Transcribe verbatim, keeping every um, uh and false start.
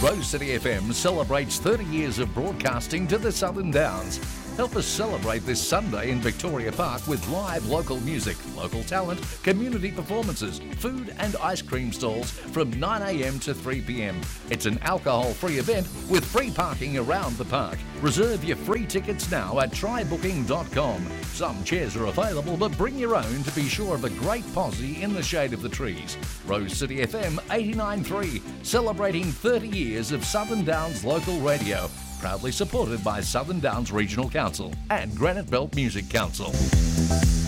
Rose City F M celebrates thirty years of broadcasting to the Southern Downs. Help us celebrate this Sunday in Victoria Park with live local music, local talent, community performances, food and ice cream stalls from nine a m to three p m. It's an alcohol-free event with free parking around the park. Reserve your free tickets now at try booking dot com. Some chairs are available, but bring your own to be sure of a great posse in the shade of the trees. Rose City F M eighty-nine point three, celebrating thirty years of Southern Downs local radio. Proudly supported by Southern Downs Regional Council and Granite Belt Music Council.